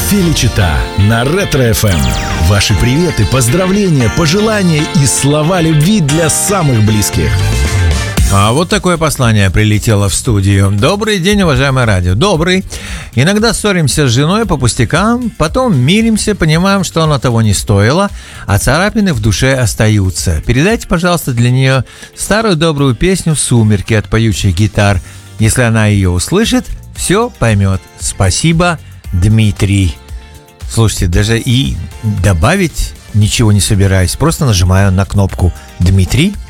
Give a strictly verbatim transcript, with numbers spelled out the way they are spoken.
Феличита на Ретро-эф эм. Ваши приветы, поздравления, пожелания и слова любви для самых близких. А вот такое послание прилетело в студию. Добрый день, уважаемое радио. Добрый. Иногда ссоримся с женой по пустякам, потом миримся, понимаем, что оно того не стоило, а царапины в душе остаются. Передайте, пожалуйста, для нее старую добрую песню «Сумерки» от поющих гитар. Если она ее услышит, все поймет. Спасибо, Дмитрий. Слушайте, даже и добавить ничего не собираюсь, просто нажимаю на кнопку «Дмитрий».